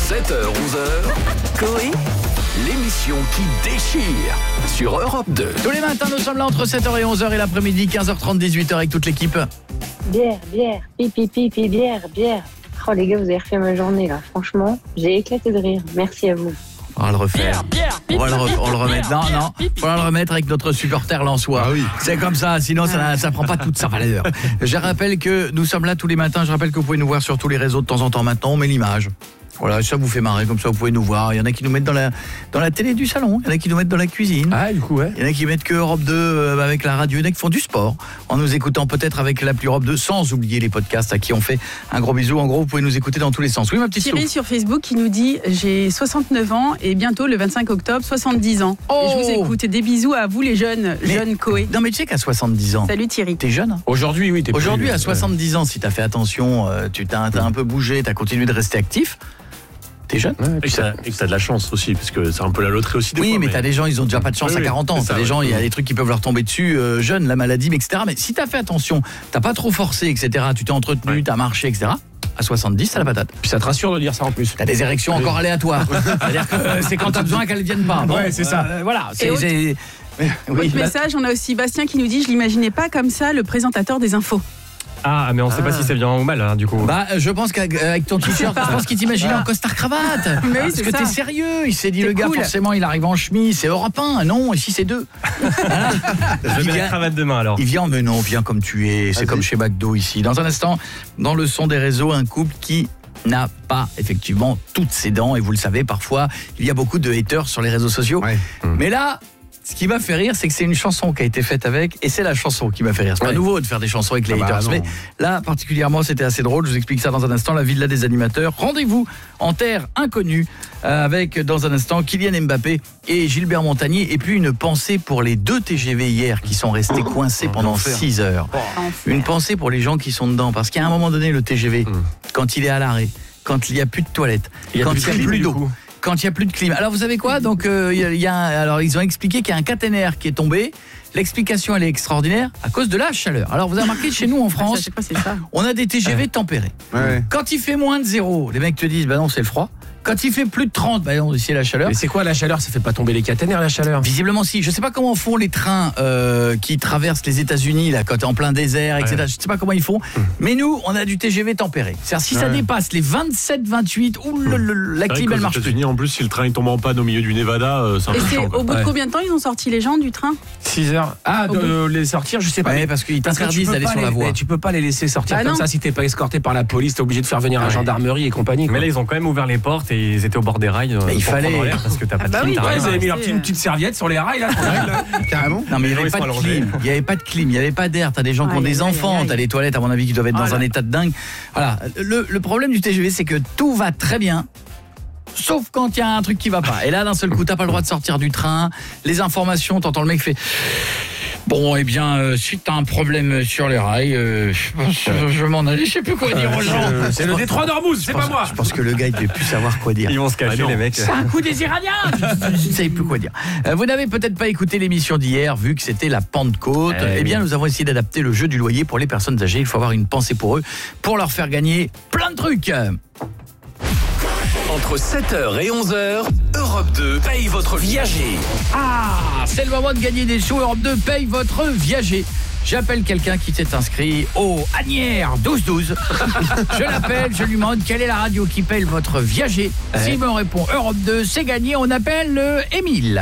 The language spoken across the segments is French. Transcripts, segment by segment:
7h-11h, Coé, l'émission qui déchire sur Europe 2. Tous les matins, nous sommes là entre 7h et 11h et l'après-midi, 15h30, 18h avec toute l'équipe. Bière, pipi, bière. Oh les gars, vous avez refait ma journée là. Franchement, j'ai éclaté de rire. Merci à vous. On va le refaire. On va le remettre. Non, faut le remettre avec notre supporter lensois. Ah oui. C'est comme ça, sinon ça prend pas toute sa valeur. Je rappelle que nous sommes là tous les matins. Je rappelle que vous pouvez nous voir sur tous les réseaux de temps en temps. Maintenant, on met l'image. Voilà, ça vous fait marrer, comme ça vous pouvez nous voir. Il y en a qui nous mettent dans la télé du salon, il y en a qui nous mettent dans la cuisine. Ah, du coup, ouais. Il y en a qui mettent que Europe 2 avec la radio, il y en a qui font du sport en nous écoutant peut-être avec l'appli Europe 2, sans oublier les podcasts à qui on fait un gros bisou. En gros, vous pouvez nous écouter dans tous les sens. Oui, ma petite Thierry Lou. sur Facebook qui nous dit j'ai 69 ans et bientôt le 25 octobre 70 ans. Oh. Et je vous écoute. Des bisous à vous les jeunes Coé. Non mais tu sais qu'à 70 ans, Salut Thierry. t'es jeune hein. Aujourd'hui, oui, t'es Aujourd'hui plus... à 70 ans, si t'as fait attention, tu t'as un peu bougé, t'as continué de rester actif, t'es jeune. Ouais, Et que t'as de la chance aussi, parce que c'est un peu la loterie aussi des Oui, fois, mais t'as des gens, ils ont déjà pas de chance Oui, à oui, 40 ans. c'est T'as ça, des gens, ouais. il y a des trucs qui peuvent leur tomber dessus, jeunes, la maladie, mais etc. Mais si t'as fait attention, t'as pas trop forcé, etc. Tu t'es entretenu, Ouais. t'as marché, etc. À 70, t'as la patate. Puis ça te rassure de dire ça en plus. T'as des érections encore aléatoires. C'est-à-dire que c'est quand t'as besoin qu'elles viennent pas. Bon, Ouais, c'est ça. Voilà. Et autre- Oui, Autre message, on a aussi Bastien qui nous dit je l'imaginais pas comme ça le présentateur des infos. Ah, mais on sait pas si c'est bien ou mal, hein, du coup. Bah, je pense qu'avec ton t-shirt, je pense qu'il t'imaginait en costard-cravate. Mais oui, Parce c'est que ça. t'es sérieux. Il s'est dit, C'est le gars, cool. forcément, il arrive en chemise. C'est Europe 1. Non, ici, c'est 2. Je mets la cravate demain alors. Il vient, mais non, viens comme tu es. C'est Vas-y. comme chez McDo ici. Dans un instant, dans le son des réseaux, un couple qui n'a pas effectivement toutes ses dents. Et vous le savez, parfois, il y a beaucoup de haters sur les réseaux sociaux. Ouais. Mais là, ce qui m'a fait rire, c'est que c'est une chanson qui a été faite avec, et c'est la chanson qui m'a fait rire. C'est pas Ouais. nouveau de faire des chansons avec les Ah bah haters, non. mais là, particulièrement, c'était assez drôle. Je vous explique ça dans un instant. La villa des animateurs. Rendez-vous en terre inconnue avec, dans un instant, Kylian Mbappé et Gilbert Montagnier. Et puis, une pensée pour les 2 TGV hier qui sont restés coincés pendant 6 heures. Une pensée pour les gens qui sont dedans. Parce qu'à un moment donné, le TGV, quand il est à l'arrêt, quand il n'y a plus de toilettes, quand il n'y a clim, plus du d'eau, coup. quand il n'y a plus de clim. Alors, vous savez quoi? Donc, alors, ils ont expliqué qu'il y a un caténaire qui est tombé. L'explication, elle est extraordinaire à cause de la chaleur. Alors, vous avez remarqué, chez nous, en Ça, je France, sais pas, c'est ça. on a des TGV tempérés. Ouais. Quand il fait moins de 0, les mecs te disent, bah non, c'est le froid. Quand il fait plus de 30, bah non, c'est la chaleur. Mais c'est quoi la chaleur? Ça fait pas tomber les caténaires, la chaleur? Visiblement si, je sais pas comment font les trains qui traversent les États-Unis là quand t'es en plein désert, etc. Je sais pas comment ils font, mais nous on a du TGV tempéré. C'est-à-dire si ça Ouais. dépasse les 27, 28, la clim elle marche plus. États-Unis, en plus, si le train il tombe en panne au milieu du Nevada, c'est un Et peu c'est chiant, quoi. au bout de Ouais. combien de temps ils ont sorti les gens du train? 6 heures. Ah, Au de les sortir, je sais pas. Ouais, parce qu'ils Parce que t'interdisent tu peux d'aller pas sur la les- voie. mais tu peux pas les laisser sortir Bah comme non. ça si t'es pas escorté par la police, t'es obligé de faire venir la Ouais. gendarmerie et compagnie. Quoi. Mais là, ils ont quand même ouvert les portes et ils étaient au bord des rails. Mais il pour fallait. prendre l'air parce que t'as pas de bah clim, oui, t'as Ouais, rien. ils avaient mis leur rester, petite serviette sur les rails là. Carrément. Non mais il n'y Les avait gens, pas ils de sont clim, allongés. il n'y avait pas de clim, il n'y avait pas d'air, t'as des gens qui ont Aïe, des aïe, enfants, aïe. t'as les toilettes à mon avis qui doivent être dans un état de dingue. Voilà, le problème du TGV c'est que tout va très bien. Sauf quand il y a un truc qui va pas. Et là d'un seul coup t'as pas le droit de sortir du train. Les informations, t'entends le mec fait bon, eh bien, si t'as un problème sur les rails, je vais m'en aller, je sais plus quoi dire aux gens. C'est le détroit d'Ormuz, c'est pas moi. Je pense que le gars, il devait plus savoir quoi dire. Ils vont se cacher, Ah non. les mecs. C'est un coup des Iraniens. Je ne savais plus quoi dire. Vous n'avez peut-être pas écouté l'émission d'hier, vu que c'était la Pentecôte. Eh bien, nous avons essayé d'adapter le jeu du loyer pour les personnes âgées. Il faut avoir une pensée pour eux, pour leur faire gagner plein de trucs. Entre 7h et 11h, Europe 2 paye votre viager. Ah, c'est le moment de gagner des sous. Europe 2 paye votre viager. J'appelle quelqu'un qui s'est inscrit au Agnières 1212. Je l'appelle, je lui demande quelle est la radio qui paye votre viager. S'il me répond Europe 2, c'est gagné. On appelle Émile.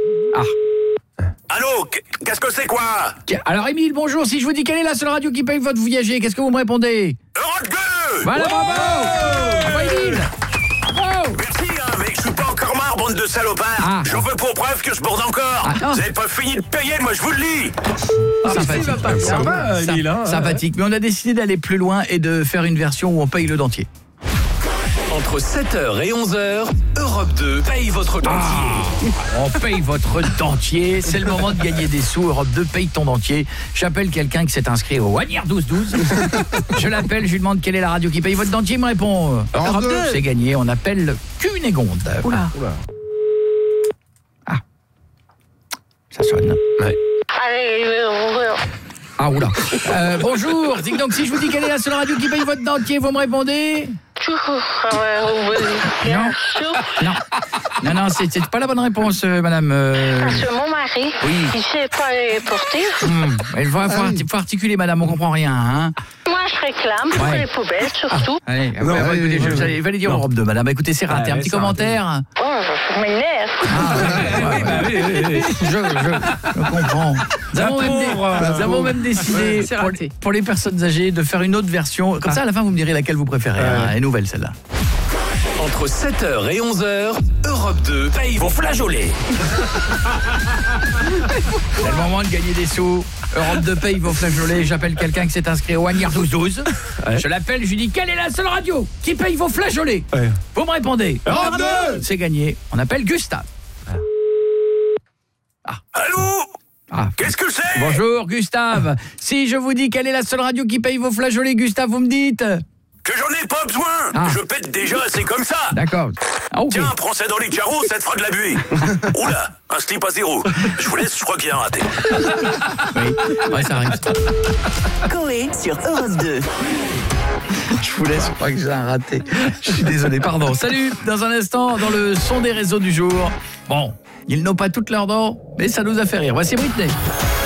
Allô, qu'est-ce que c'est quoi? Alors Émile, bonjour. Si je vous dis quelle est la seule radio qui paye votre viager, qu'est-ce que vous me répondez? Europe 2! Voilà, bravo. Bravo Émile. Bravo. Merci, hein, mais je suis pas encore marre, bande de salopards. Ah. J'en veux pour preuve que je borde encore. Ah. Vous avez pas fini de payer, moi je vous le dis. Sympathique. Ça va, Émile, hein. Sympathique, mais on a décidé d'aller plus loin et de faire une version où on paye le dentier. Entre 7h et 11h, Europe 2 paye votre dentier. On paye votre dentier, c'est le moment de gagner des sous. Europe 2 paye ton dentier. J'appelle quelqu'un qui s'est inscrit au Agnières 1212. Je l'appelle, je lui demande quelle est la radio qui paye votre dentier. Il me répond Europe 2, c'est gagné. On appelle Cunégonde. Oula. Ah, ça sonne. Ouais. Ah oula. Bonjour. Dites donc, si je vous dis quelle est la seule radio qui paye votre dentier, vous me répondez Non, c'est pas la bonne réponse, madame. Parce que mon mari, Oui. il sait pas les porter. Il faut articuler, madame, on comprend rien. Hein. Moi, je réclame pour Ouais. les poubelles, surtout. Allez, écoutez, il fallait dire Europe 2, madame. Écoutez, c'est raté. Un petit commentaire. Oh, je m'énerve. Je comprends. Nous avons même décidé, C'est raté. pour les personnes âgées, de faire une autre version. Comme ça, à la fin, vous me direz laquelle vous préférez. Hein. Elle est nouvelle, celle-là. Entre 7h et 11h, Europe 2 paye vos flageolets. C'est le moment de gagner des sous. Europe 2 paye vos flageolets. J'appelle quelqu'un qui s'est inscrit au Agnard 12-12. Je l'appelle, je lui dis, quelle est la seule radio qui paye vos flageolets? Vous me répondez. Europe 2. C'est gagné. On appelle Gustave. Allô? Ah. Qu'est-ce que c'est? Bonjour Gustave. Si je vous dis quelle est la seule radio qui paye vos flageolets, Gustave, vous me dites? Que j'en ai pas besoin. Ah. Je pète déjà, c'est comme ça. D'accord. Ah, ok. Tiens, prends ça dans les carreaux, ça te fera de la buée. Oula, un slip à 0. Je vous laisse, je crois qu'il y a un raté. Oui. Ouais, ça arrive. Coé sur Europe 2. Je vous laisse, je crois que j'ai un raté. Je suis désolé, pardon. Salut, dans un instant, dans le son des réseaux du jour. Bon, ils n'ont pas toutes leurs dents, mais ça nous a fait rire. Voici Britney.